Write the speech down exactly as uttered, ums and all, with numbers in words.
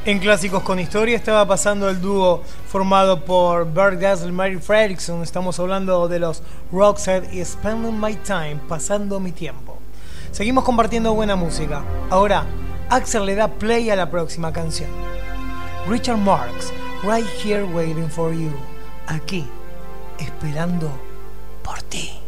En Clásicos con Historia estaba pasando el dúo formado por Bert Gessel y Mary Fredriksson. Estamos hablando de los Roxette y Spending My Time, pasando mi tiempo. Seguimos compartiendo buena música. Ahora, Axel le da play a la próxima canción. Richard Marx, Right Here Waiting for You. Aquí, esperando por ti.